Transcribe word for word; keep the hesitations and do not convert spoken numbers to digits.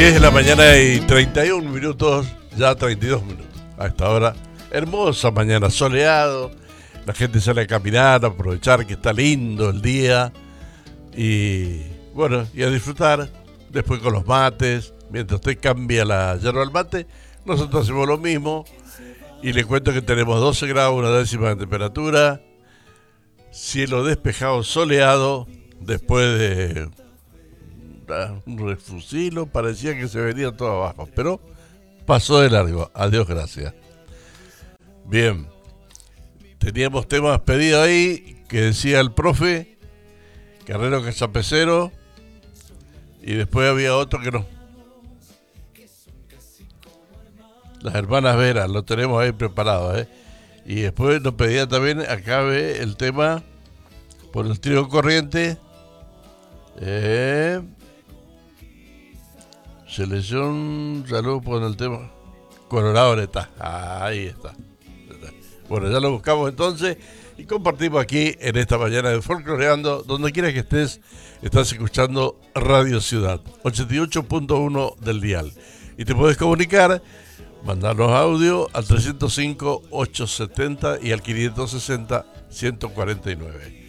diez de la mañana y treinta y un minutos, ya treinta y dos minutos. A esta hora, hermosa mañana, soleado. La gente sale a caminar, a aprovechar que está lindo el día. Y bueno, y a disfrutar. Después con los mates. Mientras usted cambia la yerba al mate, nosotros hacemos lo mismo. Y le cuento que tenemos doce grados, una décima de temperatura. Cielo despejado, soleado. Después de un refusilo, parecía que se venía todo abajo, pero pasó de largo. Adiós, gracias. Bien, teníamos temas pedidos ahí que decía el profe Carrero Casapecero, y después había otro que no. Las hermanas Veras, lo tenemos ahí preparado, ¿eh? Y después nos pedía también, acabe el tema por el trío Corriente. Eh, selección, saludos por el tema. Colorado está, ahí está. Bueno, ya lo buscamos entonces y compartimos aquí en esta mañana de Folcloreando. Donde quiera que estés, estás escuchando Radio Ciudad, ochenta y ocho punto uno del dial. Y te puedes comunicar, mandarnos audio al trescientos cinco, ochocientos setenta y al quinientos sesenta, ciento cuarenta y nueve.